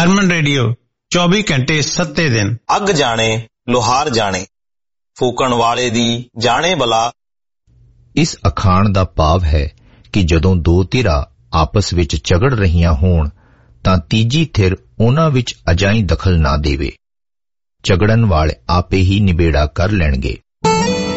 ਹਰਮਨ radio 24 ਘੰਟੇ 7 ਦਿਨ। ਅੱਗ ਜਾਣੇ ਲੋਹਾਰ ਜਾਣੇ, ਫੂਕਣ ਵਾਲੇ ਦੀ ਜਾਣੇ ਬਲਾ। ਇਸ ਅਖਾਣ ਦਾ ਭਾਵ ਹੈ ਕਿ ਜਦੋਂ ਦੋ ਧਿਰਾਂ ਆਪਸ ਵਿੱਚ ਝਗੜ ਰਹੀਆਂ ਹੋਣ ਤਾਂ ਤੀਜੀ ਧਿਰ ਉਹਨਾਂ ਵਿੱਚ ਅਜਾਈਂ ਦਖਲ ਨਾ ਦੇਵੇ। ਝਗੜਨ ਵਾਲੇ ਆਪੇ ਹੀ ਨਿਬੇੜਾ ਕਰ ਲੈਣਗੇ।